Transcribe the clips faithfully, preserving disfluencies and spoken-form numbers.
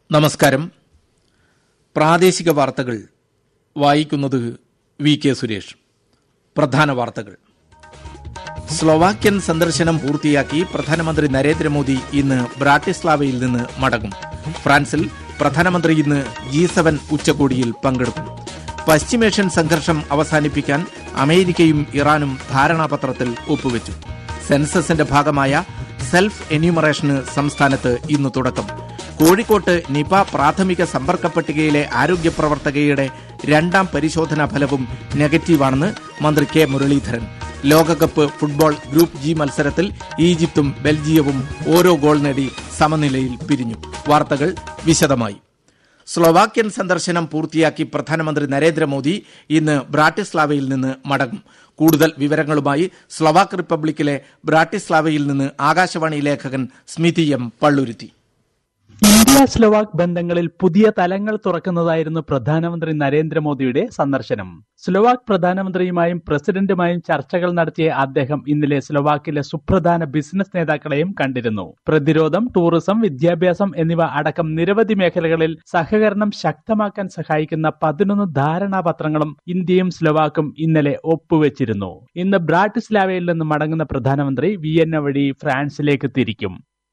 നമസ്കാരം. പ്രാദേശിക വാർത്തകൾ വായിക്കുന്നത് വി കെ സുരേഷ്. പ്രധാന വാർത്തകൾ. സ്ലോവാക്യൻ സന്ദർശനം പൂർത്തിയാക്കി പ്രധാനമന്ത്രി നരേന്ദ്രമോദി ഇന്ന് ബ്രാട്ടിസ്ലാവയിൽ നിന്ന് മടങ്ങും. ഫ്രാൻസിൽ പ്രധാനമന്ത്രി ഇന്ന് ജി സെവൻ ഉച്ചകോടിയിൽ പങ്കെടുക്കും. പശ്ചിമേഷ്യൻ സംഘർഷം അവസാനിപ്പിക്കാൻ അമേരിക്കയും ഇറാനും ധാരണാപത്രത്തിൽ ഒപ്പുവെച്ചു. സെൻസസിന്റെ ഭാഗമായ സെൽഫ് എന്യൂമറേഷന് സംസ്ഥാനത്ത് ഇന്ന് തുടക്കം. കോഴിക്കോട്ട് നിപ പ്രാഥമിക സമ്പർക്ക പട്ടികയിലെ ആരോഗ്യ പ്രവർത്തകയുടെ രണ്ടാം പരിശോധനാ ഫലവും നെഗറ്റീവാണെന്ന് മന്ത്രി കെ മുരളീധരൻ. ലോകകപ്പ് ഫുട്ബോൾ ഗ്രൂപ്പ് ജി മത്സരത്തിൽ ഈജിപ്തും ബെൽജിയവും ഓരോ ഗോൾ നേടി സമനിലയിൽ പിരിഞ്ഞു. വാർത്തകൾ വിശദമായി. സ്ലോവാക്യൻ സന്ദർശനം പൂർത്തിയാക്കി പ്രധാനമന്ത്രി നരേന്ദ്രമോദി ഇന്ന് ബ്രാട്ടിസ്ലാവയിൽ നിന്ന് മടങ്ങും. കൂടുതൽ വിവരങ്ങളുമായി സ്ലോവാക്ക് റിപ്പബ്ലിക്കിലെ ബ്രാട്ടിസ്ലാവയിൽ നിന്ന് ആകാശവാണി ലേഖകൻ സ്മിതി എം പള്ളുരുത്തി. ഇന്ത്യ സ്ലോവാക്ക് ബന്ധങ്ങളിൽ പുതിയ തലങ്ങൾ തുറക്കുന്നതായിരുന്നു പ്രധാനമന്ത്രി നരേന്ദ്രമോദിയുടെ സന്ദർശനം. സ്ലോവാക്ക് പ്രധാനമന്ത്രിയുമായും പ്രസിഡന്റുമായും ചർച്ചകൾ നടത്തിയ അദ്ദേഹം ഇന്നലെ സ്ലോവാക്കിലെ സുപ്രധാന ബിസിനസ് നേതാക്കളെയും കണ്ടിരുന്നു. പ്രതിരോധം, ടൂറിസം, വിദ്യാഭ്യാസം എന്നിവ അടക്കം നിരവധി മേഖലകളിൽ സഹകരണം ശക്തമാക്കാൻ സഹായിക്കുന്ന പതിനൊന്ന് ധാരണാപത്രങ്ങളും ഇന്ത്യയും സ്ലോവാക്കും ഇന്നലെ ഒപ്പുവെച്ചിരുന്നു. ഇന്ന് ബ്രാട്ടിസ്ലാവയിൽ നിന്ന് മടങ്ങുന്ന പ്രധാനമന്ത്രി വിയന്ന വഴി ഫ്രാൻസിലേക്ക് തിരിക്കും.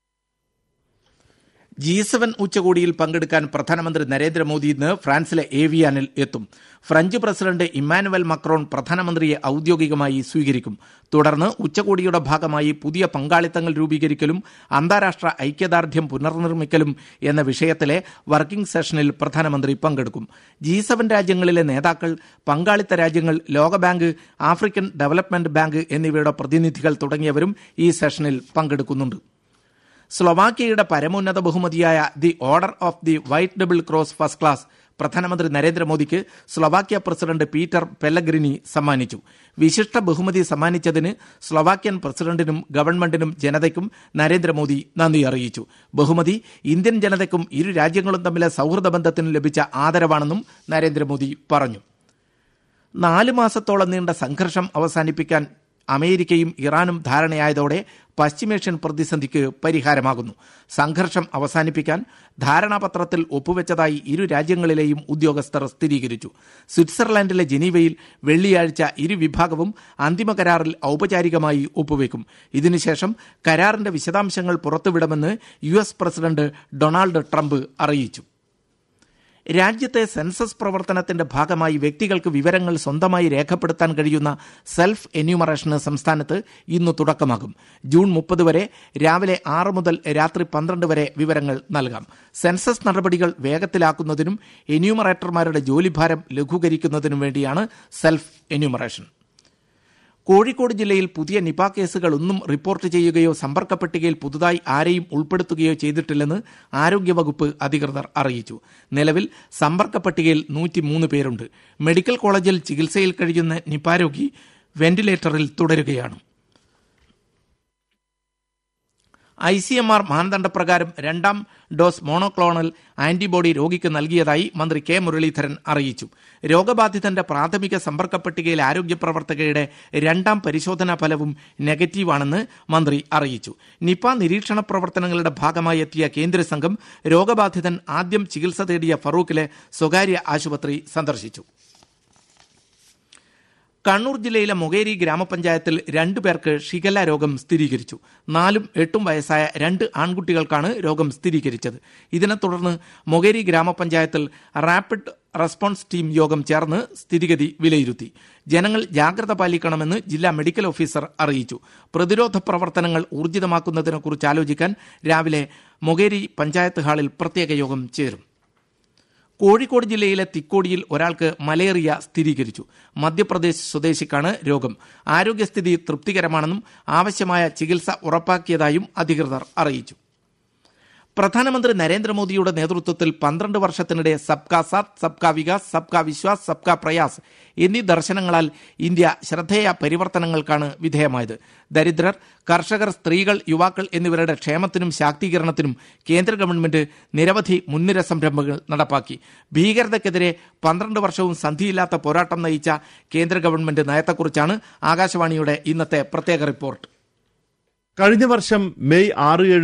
ജി സെവൻ ഉച്ചകോടിയിൽ പങ്കെടുക്കാൻ പ്രധാനമന്ത്രി നരേന്ദ്രമോദി ഇന്ന് ഫ്രാൻസിലെ ഏവിയാനിൽ എത്തും. ഫ്രഞ്ച് പ്രസിഡന്റ് ഇമ്മാനുവൽ മക്രോൺ പ്രധാനമന്ത്രിയെ ഔദ്യോഗികമായി സ്വീകരിക്കും. തുടർന്ന് ഉച്ചകോടിയുടെ ഭാഗമായി പുതിയ പങ്കാളിത്തങ്ങൾ രൂപീകരിക്കലും അന്താരാഷ്ട്ര ഐക്യദാർഢ്യം പുനർനിർമ്മിക്കലും എന്ന വിഷയത്തിലെ വർക്കിംഗ് സെഷനിൽ പ്രധാനമന്ത്രി പങ്കെടുക്കും. ജി സെവൻ രാജ്യങ്ങളിലെ നേതാക്കൾ, പങ്കാളിത്ത രാജ്യങ്ങൾ, ലോകബാങ്ക്, ആഫ്രിക്കൻ ഡെവലപ്മെന്റ് ബാങ്ക് എന്നിവയുടെ പ്രതിനിധികൾ തുടങ്ങിയവരും ഈ സെഷനിൽ പങ്കെടുക്കുന്നുണ്ട്. സ്ലോവാക്യയുടെ പരമോന്നത ബഹുമതിയായ the order of the white double cross first class പ്രധാനമന്ത്രി നരേന്ദ്രമോദിക്ക് സ്ലോവാക്യ പ്രസിഡന്റ് പീറ്റർ പെല്ലഗ്രിനി സമ്മാനിച്ചു. വിശിഷ്ട ബഹുമതി സമ്മാനിച്ചതിന് സ്ലോവാക്യൻ പ്രസിഡന്റിനും ഗവൺമെന്റിനും ജനതയ്ക്കും നരേന്ദ്രമോദി നന്ദി അറിയിച്ചു. ബഹുമതി ഇന്ത്യൻ ജനതയ്ക്കും ഇരു രാജ്യങ്ങളും തമ്മിലെ സൗഹൃദ ബന്ധത്തിനും ലഭിച്ച ആദരവാണെന്നും നരേന്ദ്രമോദി പറഞ്ഞു. നാല് മാസത്തോളം നീണ്ട സംഘർഷം അവസാനിപ്പിക്കാൻ അമേരിക്കയും ഇറാനും ധാരണയായതോടെ പശ്ചിമേഷ്യൻ പ്രതിസന്ധിക്ക് പരിഹാരമാകുന്നു. സംഘർഷം അവസാനിപ്പിക്കാൻ ധാരണാപത്രത്തിൽ ഒപ്പുവെച്ചതായി ഇരു രാജ്യങ്ങളിലെയും ഉദ്യോഗസ്ഥർ സ്ഥിരീകരിച്ചു. സ്വിറ്റ്സർലൻഡിലെ ജനീവയിൽ വെള്ളിയാഴ്ച ഇരു വിഭാഗവും അന്തിമ കരാറിൽ ഔപചാരികമായി ഒപ്പുവെക്കും. ഇതിനുശേഷം കരാറിന്റെ വിശദാംശങ്ങൾ പുറത്തുവിടുമെന്ന് U S president Donald Trump അറിയിച്ചു. രാജ്യത്തെ സെൻസസ് പ്രവർത്തനത്തിന്റെ ഭാഗമായി വ്യക്തികൾക്ക് വിവരങ്ങൾ സ്വന്തമായി രേഖപ്പെടുത്താൻ കഴിയുന്ന സെൽഫ് എന്യൂമറേഷന് സംസ്ഥാനത്ത് ഇന്ന് തുടക്കമാകും. ജൂൺ മുപ്പത് വരെ രാവിലെ ആറ് മുതൽ രാത്രി പന്ത്രണ്ട് വരെ വിവരങ്ങൾ നൽകാം. സെൻസസ് നടപടികൾ വേഗത്തിലാക്കുന്നതിനും എന്യൂമറേറ്റർമാരുടെ ജോലിഭാരം ലഘൂകരിക്കുന്നതിനും വേണ്ടിയാണ് സെൽഫ് എന്യൂമറേഷൻ. കോഴിക്കോട് ജില്ലയിൽ പുതിയ നിപ കേസുകൾ ഒന്നും റിപ്പോർട്ട് ചെയ്യുകയോ സമ്പർക്ക പട്ടികയിൽ പുതുതായി ആരെയും ഉൾപ്പെടുത്തുകയോ ചെയ്തിട്ടില്ലെന്ന് ആരോഗ്യവകുപ്പ് അധികൃതർ അറിയിച്ചു. നിലവിൽ സമ്പർക്ക പട്ടികയിൽ നൂറ്റിമൂന്ന് പേരുണ്ട്. മെഡിക്കൽ കോളേജിൽ ചികിത്സയിൽ കഴിയുന്ന നിപ രോഗി വെന്റിലേറ്ററിൽ തുടരുകയാണ്. ഐ സി എം ആർ മാനദണ്ഡപ്രകാരം രണ്ടാം ഡോസ് മോണോക്ലോണൽ ആന്റിബോഡി രോഗിക്ക് നൽകിയതായി മന്ത്രി കെ മുരളീധരൻ അറിയിച്ചു. രോഗബാധിതന്റെ പ്രാഥമിക സമ്പർക്ക പട്ടികയിൽ ആരോഗ്യ പ്രവർത്തകയുടെ രണ്ടാം പരിശോധനാ ഫലവും നെഗറ്റീവാണെന്ന് മന്ത്രി അറിയിച്ചു. നിപ നിരീക്ഷണ പ്രവർത്തനങ്ങളുടെ ഭാഗമായി എത്തിയ കേന്ദ്ര സംഘം രോഗബാധിതൻ ആദ്യം ചികിത്സ തേടിയ ഫറൂഖിലെ സ്വകാര്യ ആശുപത്രി സന്ദർശിച്ചു. കണ്ണൂർ ജില്ലയിലെ മൊകേരി ഗ്രാമപഞ്ചായത്തിൽ രണ്ടു പേർക്ക് ഷിഗല്ല രോഗം സ്ഥിരീകരിച്ചു. നാലും എട്ടും വയസ്സായ രണ്ട് ആൺകുട്ടികൾക്കാണ് രോഗം സ്ഥിരീകരിച്ചത്. ഇതിനെ തുടർന്ന് മൊകേരി ഗ്രാമപഞ്ചായത്തിൽ റാപ്പിഡ് റെസ്പോൺസ് ടീം യോഗം ചേർന്ന് സ്ഥിതിഗതി വിലയിരുത്തി. ജനങ്ങൾ ജാഗ്രത പാലിക്കണമെന്ന് ജില്ലാ മെഡിക്കൽ ഓഫീസർ അറിയിച്ചു. പ്രതിരോധ പ്രവർത്തനങ്ങൾ ഊർജിതമാക്കുന്നതിനെക്കുറിച്ച് ആലോചിക്കാൻ രാവിലെ മൊകേരി പഞ്ചായത്ത് ഹാളിൽ പ്രത്യേക യോഗം ചേരും. കോഴിക്കോട് ജില്ലയിലെ തിക്കോടിയിൽ ഒരാൾക്ക് മലേറിയ സ്ഥിരീകരിച്ചു. മധ്യപ്രദേശ് സ്വദേശിക്കാണ് രോഗം. ആരോഗ്യസ്ഥിതി തൃപ്തികരമാണെന്നും ആവശ്യമായ ചികിത്സ ഉറപ്പാക്കിയതായും അധികൃതർ അറിയിച്ചു. പ്രധാനമന്ത്രി നരേന്ദ്രമോദിയുടെ നേതൃത്വത്തിൽ പന്ത്രണ്ട് വർഷത്തിനിടെ സബ്കാ സാത്ത്, സബ്കാ വികാസ്, സബ്കാ വിശ്വാസ്, സബ്കാ പ്രയാസ് എന്നീ ദർശനങ്ങളാൽ ഇന്ത്യ ശ്രദ്ധേയ പരിവർത്തനങ്ങൾക്കാണ് വിധേയമായത്. ദരിദ്രർ, കർഷകർ, സ്ത്രീകൾ, യുവാക്കൾ എന്നിവരുടെ ക്ഷേമത്തിനും ശാക്തീകരണത്തിനും കേന്ദ്ര ഗവൺമെന്റ് നിരവധി മുൻനിര സംരംഭങ്ങൾ നടപ്പാക്കി. ഭീകരതയ്ക്കെതിരെ പന്ത്രണ്ട് വർഷവും സന്ധിയില്ലാത്ത പോരാട്ടം നയിച്ച കേന്ദ്ര ഗവൺമെന്റ് നയത്തെക്കുറിച്ചാണ് ആകാശവാണിയുടെ ഇന്നത്തെ പ്രത്യേക റിപ്പോർട്ട്. കഴിഞ്ഞ വർഷം മെയ് ആറ് ഏഴ്